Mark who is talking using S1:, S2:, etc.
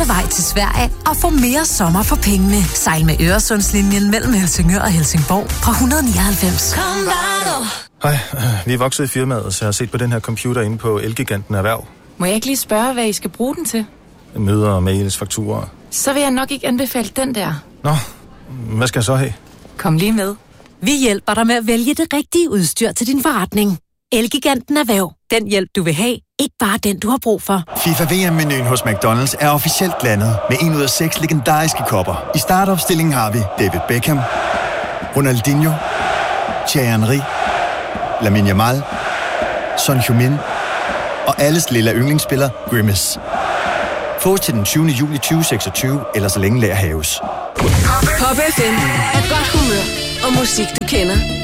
S1: vej til Sverige og få mere sommer for pengene. Sejl med Øresundslinjen mellem Helsingør og Helsingborg fra 199.
S2: Hej, vi er vokset i firmaet, så jeg har set på den her computer inde på Elgiganten Erhverv.
S3: Må jeg ikke lige spørge, hvad I skal bruge den til?
S2: Møder, mails, fakturer.
S3: Så vil jeg nok ikke anbefale den der.
S2: Nå, hvad skal jeg så have?
S3: Kom lige med.
S1: Vi hjælper dig med at vælge det rigtige udstyr til din forretning. Elgiganten Erhverv. Den hjælp, du vil have. Ikke bare den, du har brug for.
S4: FIFA VM-menuen hos McDonald's er officielt landet med 1 ud af 6 legendariske kopper. I startopstillingen har vi David Beckham, Ronaldinho, Thierry Henry, Lamine Yamal, Son Heung-min og alles lille yndlingsspiller Grimace. Fås til den 20. juli 2026, eller så længe lager haves.
S5: Pop FM er godt humør og musik, du kender.